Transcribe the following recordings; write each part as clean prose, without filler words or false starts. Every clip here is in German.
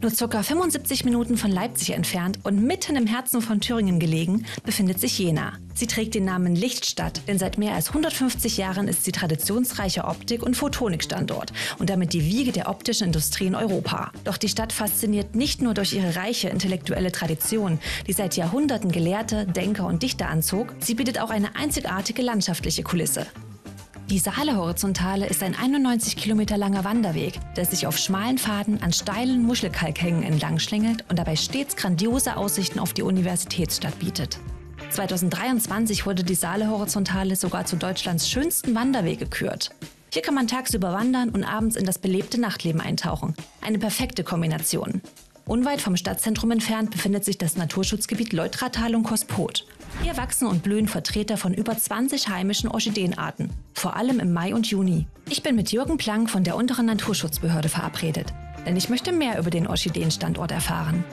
Nur ca. 75 Minuten von Leipzig entfernt und mitten im Herzen von Thüringen gelegen, befindet sich Jena. Sie trägt den Namen Lichtstadt, denn seit mehr als 150 Jahren ist sie traditionsreicher Optik- und Photonikstandort und damit die Wiege der optischen Industrie in Europa. Doch die Stadt fasziniert nicht nur durch ihre reiche intellektuelle Tradition, die seit Jahrhunderten Gelehrte, Denker und Dichter anzog, sie bietet auch eine einzigartige landschaftliche Kulisse. Die Saale-Horizontale ist ein 91 Kilometer langer Wanderweg, der sich auf schmalen Pfaden an steilen Muschelkalkhängen entlang schlängelt und dabei stets grandiose Aussichten auf die Universitätsstadt bietet. 2023 wurde die Saale-Horizontale sogar zu Deutschlands schönsten Wanderweg gekürt. Hier kann man tagsüber wandern und abends in das belebte Nachtleben eintauchen. Eine perfekte Kombination. Unweit vom Stadtzentrum entfernt befindet sich das Naturschutzgebiet Leutratal und Kospot. Hier wachsen und blühen Vertreter von über 20 heimischen Orchideenarten, vor allem im Mai und Juni. Ich bin mit Jürgen Plank von der Unteren Naturschutzbehörde verabredet, denn ich möchte mehr über den Orchideenstandort erfahren.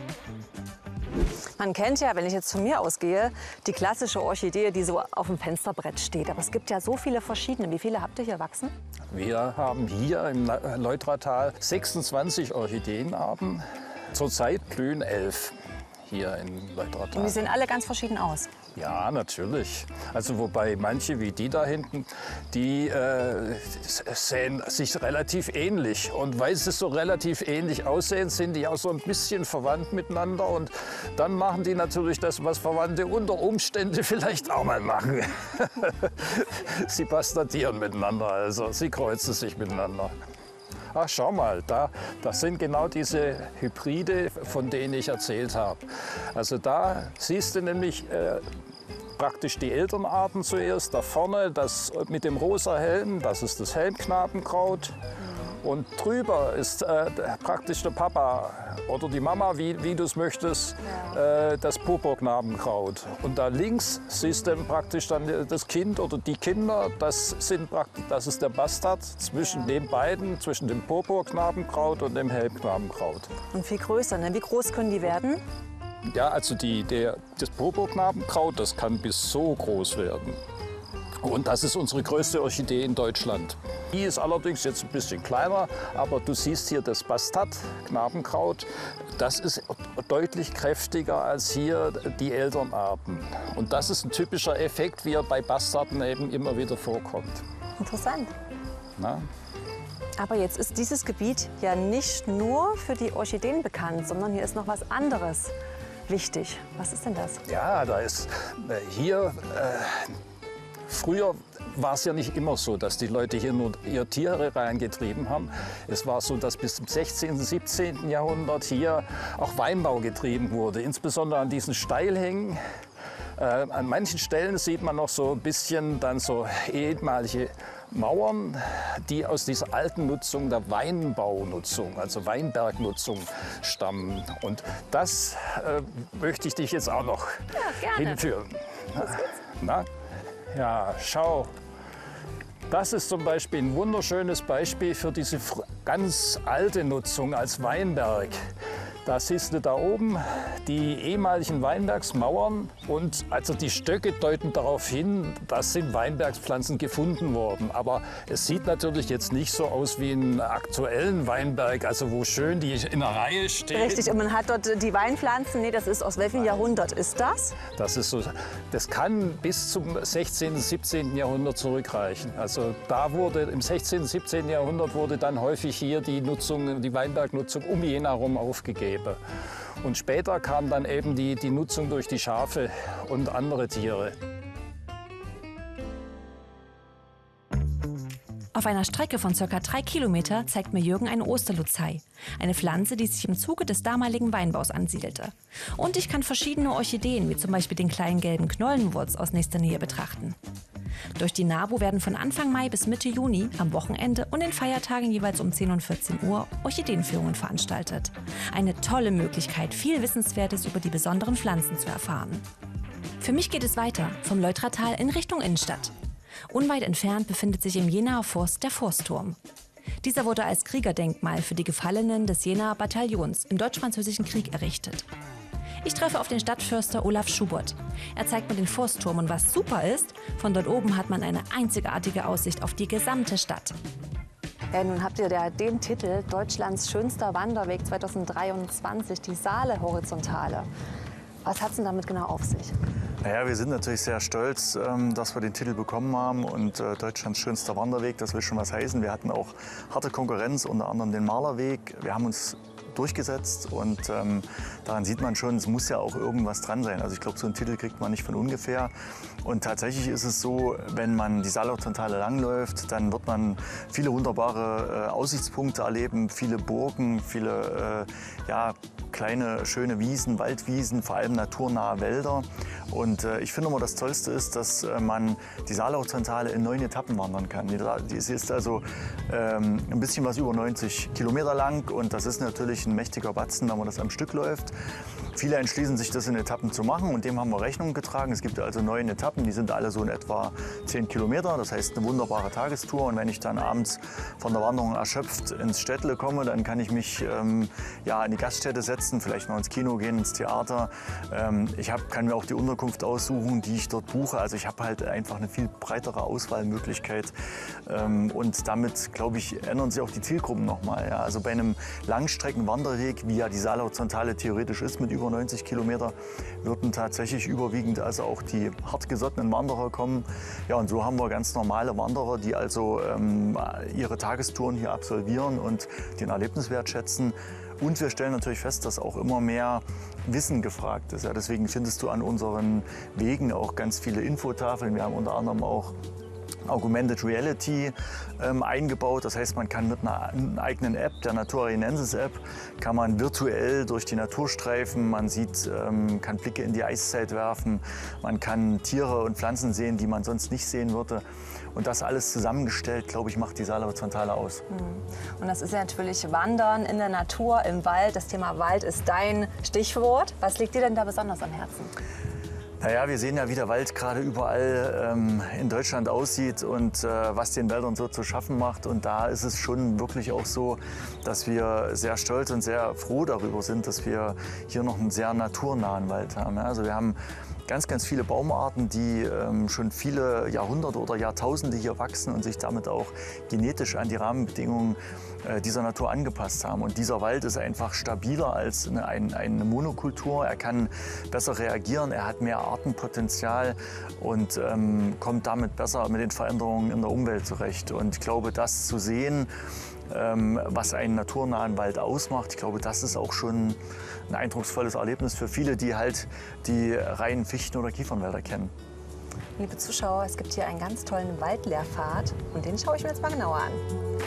Man kennt ja, wenn ich jetzt von mir ausgehe, die klassische Orchidee, die so auf dem Fensterbrett steht. Aber es gibt ja so viele verschiedene. Wie viele habt ihr hier wachsen? Wir haben hier im Leutratal 26 Orchideenarten. Zurzeit blühen 11 hier in Leutratal. Und die sehen alle ganz verschieden aus. Ja, natürlich. Also wobei manche wie die da hinten, die sehen sich relativ ähnlich. Und weil sie so relativ ähnlich aussehen, sind die auch so ein bisschen verwandt miteinander. Und dann machen die natürlich das, was Verwandte unter Umständen vielleicht auch mal machen. Sie bastardieren miteinander, also sie kreuzen sich miteinander. Ach, schau mal, das sind genau diese Hybride, von denen ich erzählt habe. Also da siehst du nämlich praktisch die Elternarten zuerst. Da vorne, das mit dem rosa Helm, das ist das Helmknabenkraut. Und drüber ist praktisch der Papa oder die Mama, wie du es möchtest, das Purpurknabenkraut. Und da links siehst du praktisch dann das Kind oder die Kinder, das ist der Bastard zwischen den beiden, zwischen dem Purpurknabenkraut und dem Helmknabenkraut. Und viel größer, ne? Wie groß können die werden? Ja, also das Purpurknabenkraut, das kann bis so groß werden. Und das ist unsere größte Orchidee in Deutschland. Die ist allerdings jetzt ein bisschen kleiner, aber du siehst hier das Bastard-Knabenkraut. Das ist deutlich kräftiger als hier die Elternarten. Und das ist ein typischer Effekt, wie er bei Bastarden eben immer wieder vorkommt. Interessant. Na? Aber jetzt ist dieses Gebiet ja nicht nur für die Orchideen bekannt, sondern hier ist noch was anderes wichtig. Was ist denn das? Ja, da ist hier... Früher war es ja nicht immer so, dass die Leute hier nur ihre Tiere reingetrieben haben. Es war so, dass bis zum 16., 17. Jahrhundert hier auch Weinbau getrieben wurde. Insbesondere an diesen Steilhängen. An manchen Stellen sieht man noch so ein bisschen dann so ehemalige Mauern, die aus dieser alten Nutzung der Weinbaunutzung, also Weinbergnutzung stammen. Und das möchte ich dich jetzt auch noch hinführen. Na? Ja, schau, das ist zum Beispiel ein wunderschönes Beispiel für diese ganz alte Nutzung als Weinberg. Da siehst du da oben die ehemaligen Weinbergsmauern und also die Stöcke deuten darauf hin, dass sind Weinbergspflanzen gefunden worden. Aber es sieht natürlich jetzt nicht so aus wie einen aktuellen Weinberg, also wo schön die in einer Reihe stehen. Richtig, und man hat dort die Weinpflanzen. Nee, das ist aus welchem Jahrhundert ist das? Das kann bis zum 16., 17. Jahrhundert zurückreichen. Also da wurde im 16., 17. Jahrhundert wurde dann häufig hier die Weinbergnutzung um Jena herum aufgegeben. Und später kam dann eben die Nutzung durch die Schafe und andere Tiere. Auf einer Strecke von ca. 3 Kilometer zeigt mir Jürgen eine Osterluzei, eine Pflanze, die sich im Zuge des damaligen Weinbaus ansiedelte. Und ich kann verschiedene Orchideen, wie zum Beispiel den kleinen gelben Knollenwurz, aus nächster Nähe betrachten. Durch die NABU werden von Anfang Mai bis Mitte Juni, am Wochenende und den Feiertagen jeweils um 10 und 14 Uhr Orchideenführungen veranstaltet. Eine tolle Möglichkeit, viel Wissenswertes über die besonderen Pflanzen zu erfahren. Für mich geht es weiter, vom Leutratal in Richtung Innenstadt. Unweit entfernt befindet sich im Jenaer Forst der Forstturm. Dieser wurde als Kriegerdenkmal für die Gefallenen des Jenaer Bataillons im Deutsch-Französischen Krieg errichtet. Ich treffe auf den Stadtförster Olaf Schubert. Er zeigt mir den Forstturm und was super ist, von dort oben hat man eine einzigartige Aussicht auf die gesamte Stadt. Ja, nun habt ihr den Titel Deutschlands schönster Wanderweg 2023, die Saale-Horizontale. Was hat es denn damit genau auf sich? Naja, wir sind natürlich sehr stolz, dass wir den Titel bekommen haben und Deutschlands schönster Wanderweg, das will schon was heißen. Wir hatten auch harte Konkurrenz, unter anderem den Malerweg. Wir haben uns durchgesetzt und daran sieht man schon, es muss ja auch irgendwas dran sein. Also ich glaube, so einen Titel kriegt man nicht von ungefähr. Und tatsächlich ist es so, wenn man die Saale-Horizontale langläuft, dann wird man viele wunderbare Aussichtspunkte erleben, viele Burgen, viele kleine, schöne Wiesen, Waldwiesen, vor allem naturnahe Wälder. Und ich finde immer, das Tollste ist, dass man die Saale-Horizontale in 9 Etappen wandern kann. Die ist also ein bisschen was über 90 Kilometer lang und das ist natürlich ein mächtiger Batzen, wenn man das am Stück läuft. Viele entschließen sich, das in Etappen zu machen und dem haben wir Rechnung getragen. Es gibt also 9 Etappen, die sind alle so in etwa 10 Kilometer. Das heißt eine wunderbare Tagestour und wenn ich dann abends von der Wanderung erschöpft ins Städtle komme, dann kann ich mich in die Gaststätte setzen, vielleicht noch ins Kino gehen, ins Theater. Kann mir auch die Unterkunft aussuchen, die ich dort buche. Also ich habe halt einfach eine viel breitere Auswahlmöglichkeit und damit, glaube ich, ändern sich auch die Zielgruppen nochmal. Ja. Also bei einem Langstreckenwanderweg, wie ja die Saale-Horizontale theoretisch ist, mit über 90 Kilometer, würden tatsächlich überwiegend also auch die hartgesottenen Wanderer kommen. Ja, und so haben wir ganz normale Wanderer, die also ihre Tagestouren hier absolvieren und den Erlebniswert schätzen. Und wir stellen natürlich fest, dass auch immer mehr Wissen gefragt ist. Ja, deswegen findest du an unseren Wegen auch ganz viele Infotafeln. Wir haben unter anderem auch Augmented Reality eingebaut. Das heißt, man kann mit einer eigenen App, der Naturarinensis App, kann man virtuell durch die Natur streifen. Man sieht, kann Blicke in die Eiszeit werfen. Man kann Tiere und Pflanzen sehen, die man sonst nicht sehen würde. Und das alles zusammengestellt, glaube ich, macht die Saale-Horizontale aus. Und das ist ja natürlich Wandern in der Natur, im Wald. Das Thema Wald ist dein Stichwort. Was liegt dir denn da besonders am Herzen? Naja, wir sehen ja, wie der Wald gerade überall in Deutschland aussieht und was den Wäldern so zu schaffen macht. Und da ist es schon wirklich auch so, dass wir sehr stolz und sehr froh darüber sind, dass wir hier noch einen sehr naturnahen Wald haben. Ja, also wir haben ganz viele Baumarten, die schon viele Jahrhunderte oder Jahrtausende hier wachsen und sich damit auch genetisch an die Rahmenbedingungen dieser Natur angepasst haben. Und dieser Wald ist einfach stabiler als eine Monokultur. Er kann besser reagieren, er hat mehr Artenpotenzial und kommt damit besser mit den Veränderungen in der Umwelt zurecht. Und ich glaube, das zu sehen, was einen naturnahen Wald ausmacht, ich glaube, das ist auch schon ein eindrucksvolles Erlebnis für viele, die halt die reinen Fichten- oder Kiefernwälder kennen. Liebe Zuschauer, es gibt hier einen ganz tollen Waldlehrpfad und den schaue ich mir jetzt mal genauer an.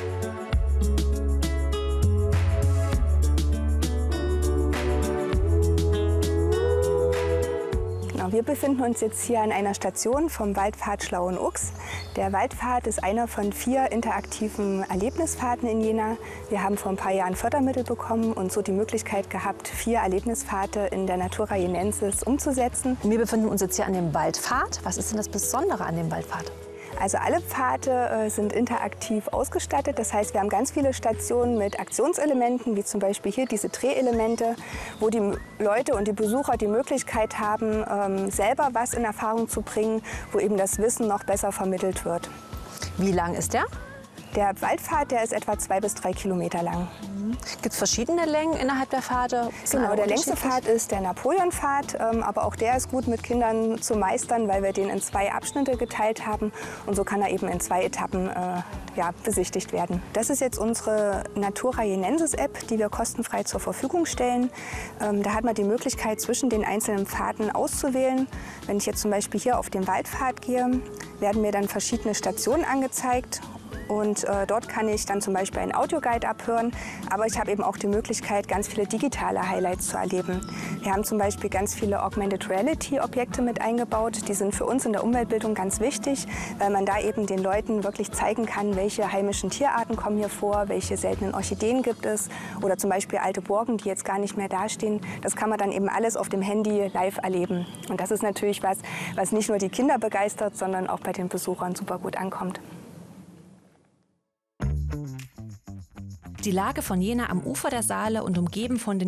Wir befinden uns jetzt hier an einer Station vom Waldpfad Schlauenuchs. Der Waldpfad ist einer von 4 interaktiven Erlebnispfaden in Jena. Wir haben vor ein paar Jahren Fördermittel bekommen und so die Möglichkeit gehabt, 4 Erlebnispfade in der Natura Jenensis umzusetzen. Wir befinden uns jetzt hier an dem Waldpfad. Was ist denn das Besondere an dem Waldpfad? Also alle Pfade sind interaktiv ausgestattet. Das heißt, wir haben ganz viele Stationen mit Aktionselementen, wie zum Beispiel hier diese Drehelemente, wo die Leute und die Besucher die Möglichkeit haben, selber was in Erfahrung zu bringen, wo eben das Wissen noch besser vermittelt wird. Wie lang ist der? Der Waldpfad, der ist etwa 2 bis 3 Kilometer lang. Gibt es verschiedene Längen innerhalb der Pfade? Genau, der längste Pfad ist der Napoleonpfad, aber auch der ist gut mit Kindern zu meistern, weil wir den in 2 Abschnitte geteilt haben und so kann er eben in 2 Etappen besichtigt werden. Das ist jetzt unsere Natura Jenensis App, die wir kostenfrei zur Verfügung stellen. Da hat man die Möglichkeit, zwischen den einzelnen Pfaden auszuwählen. Wenn ich jetzt zum Beispiel hier auf den Waldpfad gehe, werden mir dann verschiedene Stationen angezeigt. Und dort kann ich dann zum Beispiel einen Audioguide abhören, aber ich habe eben auch die Möglichkeit, ganz viele digitale Highlights zu erleben. Wir haben zum Beispiel ganz viele Augmented Reality Objekte mit eingebaut. Die sind für uns in der Umweltbildung ganz wichtig, weil man da eben den Leuten wirklich zeigen kann, welche heimischen Tierarten kommen hier vor, welche seltenen Orchideen gibt es oder zum Beispiel alte Burgen, die jetzt gar nicht mehr dastehen. Das kann man dann eben alles auf dem Handy live erleben. Und das ist natürlich was nicht nur die Kinder begeistert, sondern auch bei den Besuchern super gut ankommt. Die Lage von Jena am Ufer der Saale und umgeben von den